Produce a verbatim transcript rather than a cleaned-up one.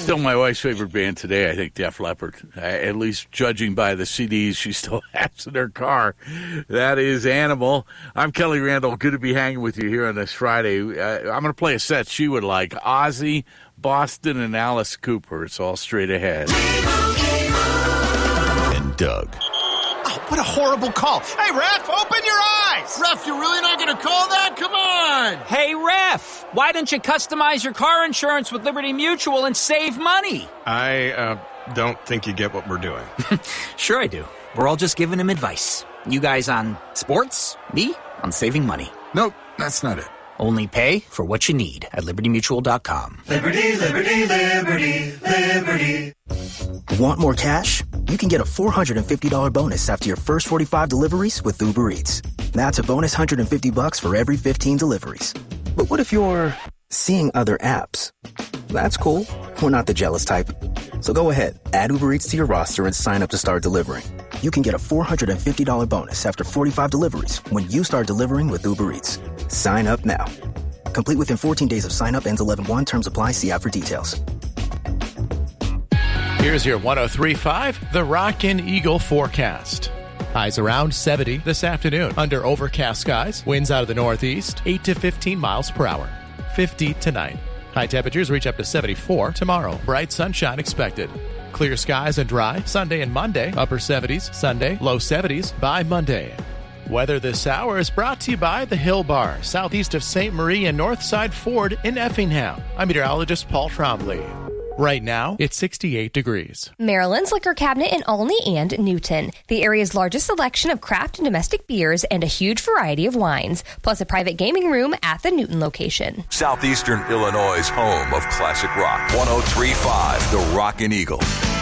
Still my wife's favorite band today, I think, Def Leppard. Uh, at least judging by the C Ds she still has in her car. That is Animal. I'm Kelly Randall. Good to be hanging with you here on this Friday. Uh, I'm going to play a set she would like. Ozzy, Boston, and Alice Cooper. It's all straight ahead. And Doug. Oh, what a horrible call. Hey, ref, open your eyes. Ref, you're really not going to call that? Come on. Hey, ref, why don't you customize your car insurance with Liberty Mutual and save money? I uh, don't think you get what we're doing. Sure I do. We're all just giving him advice. You guys on sports, me on saving money. Nope, that's not it. Only pay for what you need at liberty mutual dot com. Liberty, liberty, liberty, liberty. Want more cash? You can get a four hundred fifty dollars bonus after your first forty-five deliveries with Uber Eats. That's a bonus one hundred fifty bucks for every fifteen deliveries. But what if you're seeing other apps? That's cool. We're not the jealous type. So go ahead, add Uber Eats to your roster and sign up to start delivering. You can get a four hundred fifty dollars bonus after forty-five deliveries when you start delivering with Uber Eats. Sign up now. Complete within fourteen days of sign up. Ends eleven one. Terms apply. See app for details. Here's your one oh three point five, the Rockin' Eagle forecast. Highs around seventy this afternoon under overcast skies. Winds out of the northeast, eight to fifteen miles per hour. fifty tonight. High temperatures reach up to seventy-four tomorrow. Bright sunshine expected. Clear skies and dry Sunday and Monday. Upper seventies Sunday, low seventies by Monday. Weather this hour is brought to you by the Hill Bar, southeast of Saint Marie and Northside Ford in Effingham. I'm meteorologist Paul Trombley. Right now, it's sixty-eight degrees. Maryland's Liquor Cabinet in Olney and Newton. The area's largest selection of craft and domestic beers and a huge variety of wines, plus a private gaming room at the Newton location. Southeastern Illinois' home of classic rock. one oh three point five, the Rockin' Eagle.